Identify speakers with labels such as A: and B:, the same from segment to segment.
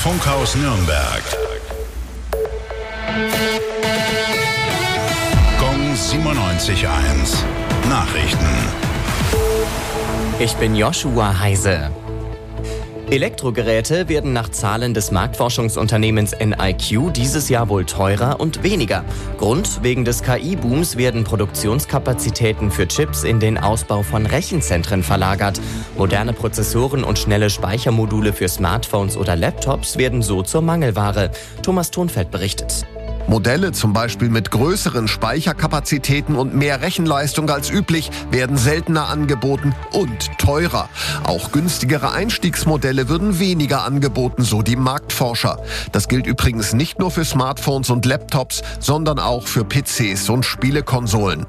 A: Funkhaus Nürnberg. Gong 97.1. Nachrichten.
B: Ich bin Joshua Heise. Elektrogeräte werden nach Zahlen des Marktforschungsunternehmens NIQ dieses Jahr wohl teurer und weniger. Grund: wegen des KI-Booms werden Produktionskapazitäten für Chips in den Ausbau von Rechenzentren verlagert. Moderne Prozessoren und schnelle Speichermodule für Smartphones oder Laptops werden so zur Mangelware. Thomas Thonfeld berichtet.
C: Modelle zum Beispiel mit größeren Speicherkapazitäten und mehr Rechenleistung als üblich werden seltener angeboten und teurer. Auch günstigere Einstiegsmodelle würden weniger angeboten, so die Marktforscher. Das gilt übrigens nicht nur für Smartphones und Laptops, sondern auch für PCs und Spielekonsolen.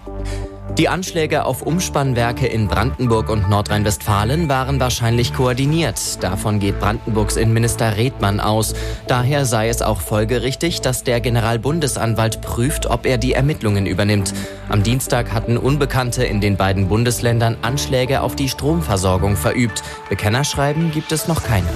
B: Die Anschläge auf Umspannwerke in Brandenburg und Nordrhein-Westfalen waren wahrscheinlich koordiniert. Davon geht Brandenburgs Innenminister Redmann aus. Daher sei es auch folgerichtig, dass der Generalbundesanwalt prüft, ob er die Ermittlungen übernimmt. Am Dienstag hatten Unbekannte in den beiden Bundesländern Anschläge auf die Stromversorgung verübt. Bekennerschreiben gibt es noch keine.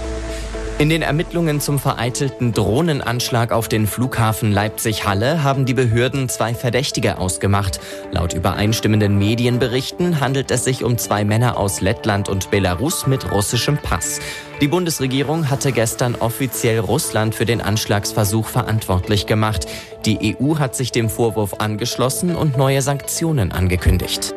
B: In den Ermittlungen zum vereitelten Drohnenanschlag auf den Flughafen Leipzig-Halle haben die Behörden 2 Verdächtige ausgemacht. Laut übereinstimmenden Medienberichten handelt es sich um 2 Männer aus Lettland und Belarus mit russischem Pass. Die Bundesregierung hatte gestern offiziell Russland für den Anschlagsversuch verantwortlich gemacht. Die EU hat sich dem Vorwurf angeschlossen und neue Sanktionen angekündigt.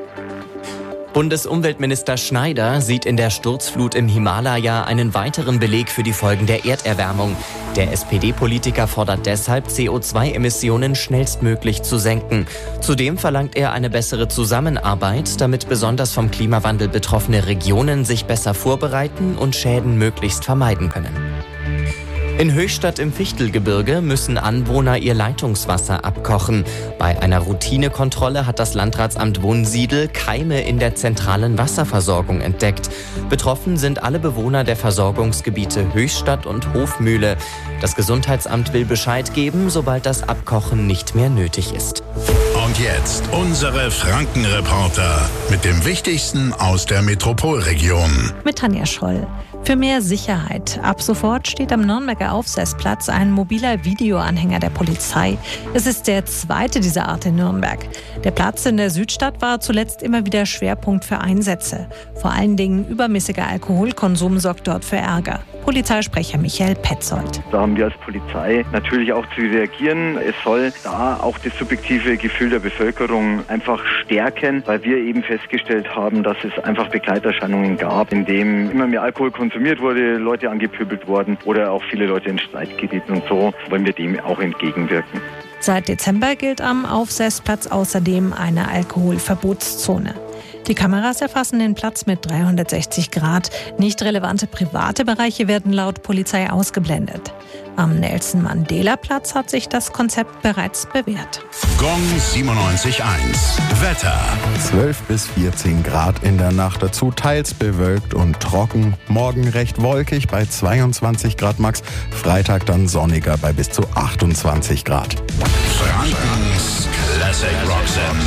B: Bundesumweltminister Schneider sieht in der Sturzflut im Himalaya einen weiteren Beleg für die Folgen der Erderwärmung. Der SPD-Politiker fordert deshalb, CO2-Emissionen schnellstmöglich zu senken. Zudem verlangt er eine bessere Zusammenarbeit, damit besonders vom Klimawandel betroffene Regionen sich besser vorbereiten und Schäden möglichst vermeiden können. In Höchstadt im Fichtelgebirge müssen Anwohner ihr Leitungswasser abkochen. Bei einer Routinekontrolle hat das Landratsamt Wunsiedel Keime in der zentralen Wasserversorgung entdeckt. Betroffen sind alle Bewohner der Versorgungsgebiete Höchstadt und Hofmühle. Das Gesundheitsamt will Bescheid geben, sobald das Abkochen nicht mehr nötig ist.
A: Und jetzt unsere Franken-Reporter mit dem Wichtigsten aus der Metropolregion.
D: Mit Tanja Scholl. Für mehr Sicherheit. Ab sofort steht am Nürnberger Aufsetzplatz ein mobiler Videoanhänger der Polizei. Es ist der zweite dieser Art in Nürnberg. Der Platz in der Südstadt war zuletzt immer wieder Schwerpunkt für Einsätze. Vor allen Dingen übermäßiger Alkoholkonsum sorgt dort für Ärger. Polizeisprecher Michael Petzold.
E: Da haben wir als Polizei natürlich auch zu reagieren. Es soll da auch das subjektive Gefühl der Bevölkerung einfach stärken, weil wir eben festgestellt haben, dass es einfach Begleiterscheinungen gab, in dem immer mehr Alkohol konsumiert wurde, Leute angepöbelt wurden oder auch viele Leute in Streit gerieten, und so wollen wir dem auch entgegenwirken.
D: Seit Dezember gilt am Aufsetzplatz außerdem eine Alkoholverbotszone. Die Kameras erfassen den Platz mit 360 Grad. Nicht relevante private Bereiche werden laut Polizei ausgeblendet. Am Nelson-Mandela-Platz hat sich das Konzept bereits bewährt.
A: Gong 97.1. Wetter.
F: 12 bis 14 Grad in der Nacht, dazu teils bewölkt und trocken. Morgen recht wolkig bei 22 Grad max. Freitag dann sonniger bei bis zu 28 Grad.
A: Frankens Classic Rock Sender.